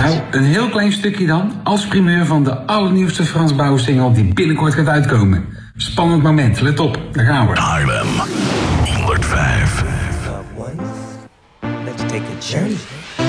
Nou, een heel klein stukje dan, als primeur van de allernieuwste Frans Bauer single die binnenkort gaat uitkomen. Spannend moment, let op, daar gaan we. Haarlem 105. Let's take a journey.